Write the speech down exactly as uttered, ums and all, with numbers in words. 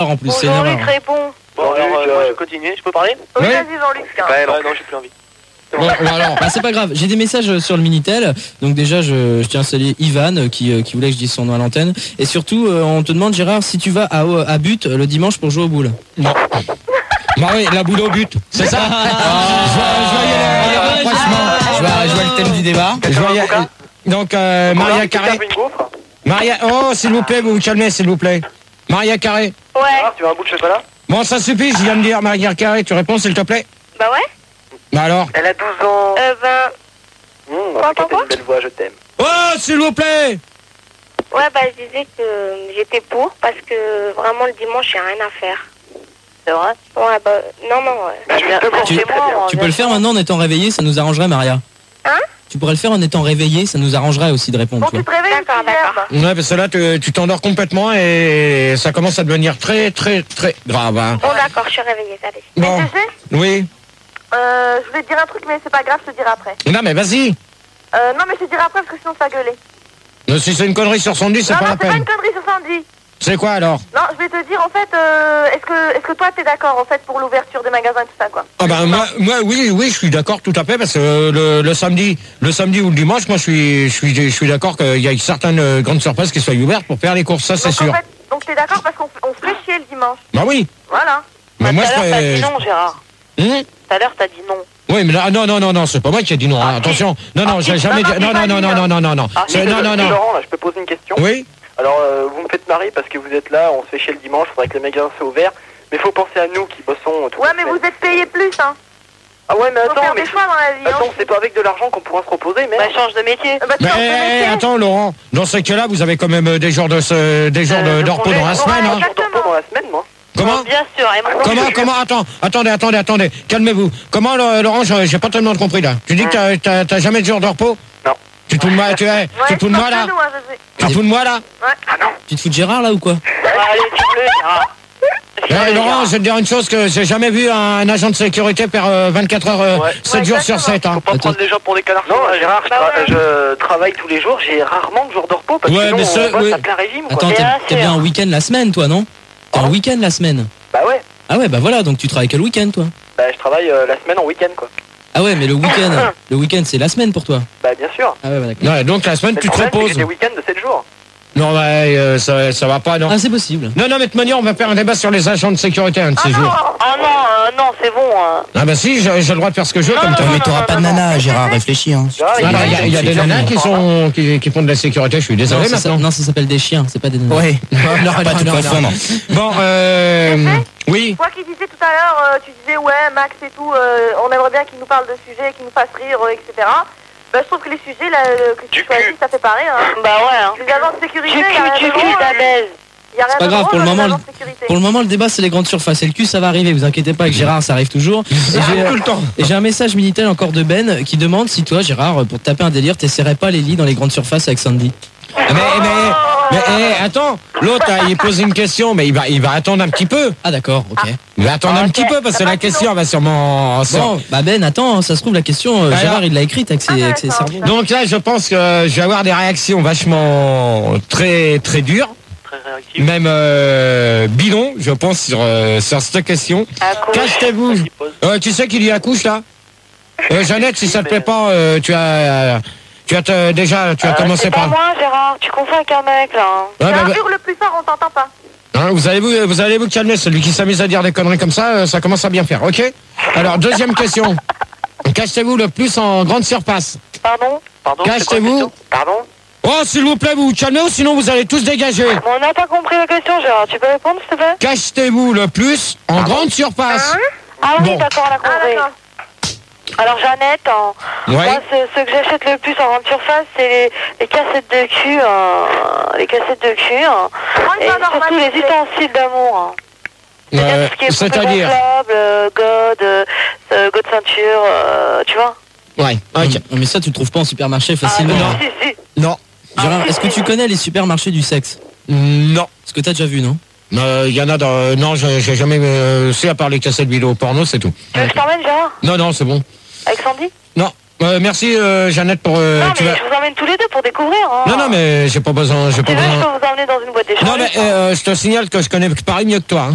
part en plus, Bon, c'est une erreur. Jean-Luc répond. Bon, alors, euh, moi, je continue. Je peux parler? Oui, Ouais. vas-y, Jean-Luc. hein. Ouais, non, j'ai plus envie. Bon, bon, alors, bah, c'est pas grave. J'ai des messages sur le Minitel. Donc déjà, je, je tiens à saluer Ivan euh, qui, euh, qui voulait que je dise son nom à l'antenne. Et surtout, euh, on te demande, Gérard, si tu vas à, à but euh, le dimanche pour jouer au boule. Non. Bah oui, la boule au but, c'est ça. Ah, je vois, je vois y aller, euh, franchement. Je vois, je vois le thème du débat. Je vois y aller. Donc, euh, Maria Carré. Tu veux une gaufre? Maria, oh, s'il vous plaît, vous vous calmez, s'il vous plaît. Maria Carré. Ouais. Ah, tu veux un bout de chocolat? Bon, ça suffit, je viens de dire Maria Carré, tu réponds, s'il te plaît. Bah ouais. Bah alors. Elle a douze ans. Euh, ben. Mmh, Quoi, parce que quoi, t'as une belle voix, je t'aime. Oh, s'il vous plaît. Ouais, bah je disais que j'étais pour parce que vraiment le dimanche, j'ai rien à faire. C'est vrai? Ouais, bah non, non, ouais. Bah, justement, Tu, c'est très bien. tu peux le faire maintenant en étant réveillé, ça nous arrangerait, Maria. Hein? Tu pourrais le faire en étant réveillé, ça nous arrangerait aussi de répondre. Bon, Tu tu vois. te réveilles, d'accord, d'accord. Ouais, parce que là, tu tu t'endors complètement et ça commence à devenir très, très, très grave. Hein. Bon, d'accord, je suis réveillée, allez. Bon. Mais tu sais, Oui. euh, je voulais te dire un truc, mais c'est pas grave, je te dirai après. Non, mais vas-y. Euh, non, mais je te dirai après parce que sinon ça va gueuler. Non, si c'est une connerie sur Sandy, c'est Non, pas non, la c'est pas peine. une connerie sur Sandy. C'est quoi alors? Non, je vais te dire, en fait, euh, est-ce que, est-ce que toi, t'es d'accord, en fait, pour l'ouverture des magasins et tout ça, quoi? Ah ben moi, moi oui, oui, je suis d'accord tout à fait parce que euh, le, le samedi, le samedi ou le dimanche, moi je suis, je suis, je suis d'accord qu'il y a certaines euh, grandes surfaces qui soient ouvertes pour faire les courses, ça c'est Donc, sûr. en fait, donc t'es d'accord parce qu'on on se fait chier le dimanche. Bah oui. Voilà. Mais moi je Tout à l'heure, t'as ferais- dit non, Gérard. Hum Tout à l'heure, t'as dit non. Oui, mais là, non, non, non, non, c'est pas moi qui ai dit non. hein, attention, non, non, Ah, j'ai si. jamais Non, dit. non, Non, c'est non, pas non, dit, non, non, non, non, non. Ah, C'est- Non, non, non. Laurent, là, je peux poser une question? Oui. Alors, euh, vous me faites marrer parce que vous êtes là, on se fait chier le dimanche, faudrait que les magasins soient ouverts. Mais faut penser à nous qui bossons tout Ouais, mais vous êtes payé plus, hein. Ah ouais, mais Faut attends, faire mais... des choix dans la vie, hein. Attends, c'est pas avec de l'argent qu'on pourra se reposer, mais... Bah, change de métier. Bah, tu Mais changes de eh, métier. attends, Laurent, dans ce cas-là, vous avez quand même euh, des jours de ce- des jours de, de repos dans la semaine. Hein. Hein. Je dors pas dans la semaine, moi. Comment? Bien sûr, et mon Comment, comment, attends, attendez, attendez, attendez, calmez-vous. Comment, Lo- Laurent, j'ai j'ai pas tellement compris là. Tu dis que t'as- t'as t'as jamais de jour de repos? Non. Tu te fous de moi, tu, es, Ouais, tu te fous de moi tu là? penses à nous, hein, je sais. Tu te fous de moi là? Ouais. Ah non. Tu te fous de Gérard là ou quoi? Allez, tu veux, Gérard. Eh, Laurent, je vais te dire une chose que j'ai jamais vu un agent de sécurité faire euh, vingt-quatre heures, euh, Ouais. sept Ouais, jours sur exactement. sept. Hein. Faut pas Attends. prendre les gens pour des canards. Non, Gérard, je, Bah tra- ouais. je travaille tous les jours, j'ai rarement de jours de repos parce Ouais, que sinon mais ça, on bosse oui. à plein régime, quoi. Attends, t'es Bien t'es sûr. bien en week-end la semaine, toi, non? T'es en week-end la semaine. Bah ouais, Ah ouais, bah voilà, donc tu travailles que le week-end, toi. bah je travaille euh, la semaine en week-end, quoi. Ah ouais, mais le week-end, le week-end c'est la semaine pour toi. Bah bien sûr. Ah ouais, bah, d'accord. Ouais, donc la semaine, Mais tu le te problème, c'est que reposes. j'ai des week-ends de sept jours. Non, ouais, euh, ça, ça va pas, non. Ah, c'est possible. Non, non, mais de toute manière, on va faire un débat sur les agents de sécurité un de ces jours. Ah non, euh, non, c'est bon. Hein. Ah bah si, j'ai j'ai le droit de faire ce que je veux, comme non, t'as non, vu. Mais t'auras pas de nana, Gérard, réfléchis. Hein. Ah, Ah, bah, Il y a, il y a des nanas qui sont qui, qui font de la sécurité, je suis Non, désolé ça, ça- maintenant. non, ça s'appelle des chiens, c'est pas des nanas. Ouais, non, pas non, tout non, confondre. Bon, euh, oui. Toi qui disais tout à l'heure, euh, tu disais ouais, Max et tout, euh, on aimerait bien qu'il nous parle de sujets, qu'il nous fasse rire, euh, et cetera. Bah, je trouve que les sujets là, euh, que tu Du choisis, cul. ça fait pareil. Hein. Bah ouais. Hein. Les agents de sécurité, il y a rien de drôle. Il y a rien C'est pas de grave, drôle pour le dans les moment, agents le- de sécurité. Pour le moment, le débat, c'est les grandes surfaces. Et le cul, ça va arriver. Vous inquiétez pas, avec Gérard, ça arrive toujours. Et j'ai, tout le temps. et j'ai un message Minitel encore de Ben qui demande si toi, Gérard, pour te taper un délire, t'essaierais pas les lits dans les grandes surfaces avec Sandy. Mais, mais, mais eh, attends, l'autre, hein, il pose une question, mais il va, il va attendre un petit peu. Ah d'accord, ok. Il va attendre un Ok. petit peu parce que Ça la va, question va sûrement... Bon, bah Ben, attends, ça se trouve la question, euh, Alors- Gérard, il l'a écrite avec ses, Ah, avec ses d'accord. cerveaux. Donc là, je pense que je vais avoir des réactions vachement très très dures, Très réactif. même euh, bidon, je pense, sur, euh, sur cette question. Cachez-vous. Euh, tu sais qu'il y accouche là euh, Jeannette, si ça te plaît pas, euh, tu as... Tu as te- déjà, tu as commencé C'est pas par... moi, Gérard. Tu confonds avec un mec là. Ouais, bah, bah, Hurle plus fort, on t'entend pas. hein, vous allez vous, vous allez vous calmer, celui qui s'amuse à dire des conneries comme ça, euh, ça commence à bien faire, ok? Alors, deuxième question. Cachez-vous le plus en grande surface? Pardon. Pardon, c'est quoi la Cachez-vous. question Pardon. Oh, s'il vous plaît, vous vous calmez ou sinon vous allez tous dégager. Bon, on n'a pas compris la question, Gérard. Tu peux répondre, s'il te plaît? Cachez-vous le plus en grande surface? Ah oui, Bon. d'accord, on a compris. Alors, Jeannette, en... Ouais. moi, ce, ce que j'achète le plus en grande surface, c'est les, les cassettes de cul, hein, les cassettes de cul, hein, et surtout les ustensiles d'amour. Hein. C'est-à-dire Euh, tout ce qui est poupée C'est-à-dire? gonflable, euh, god, euh, euh, god ceinture, euh, tu vois. Ouais, ok. Non, mais ça, tu le trouves pas en supermarché facilement. Ah, si, si, si. Non. Gérard, est-ce que tu connais les supermarchés du sexe? Non. Parce que t'as déjà vu, non? Il euh, y en a dans... Non, j'ai j'ai jamais... Euh, c'est à part les cassettes vidéo porno, c'est tout. Tu veux que je t'emmène, Gérard? Non, non, c'est bon. Avec Sandy? Non. Euh, merci, euh, Jeannette, pour... euh, Non, tu mais vas- je vous emmène tous les deux pour découvrir. Hein. Non, non, mais j'ai pas besoin... J'ai Si pas tu veux, je besoin... peux vous emmener dans une boîte d'échange. Non, mais euh, je te signale que je connais Paris mieux que toi. Hein.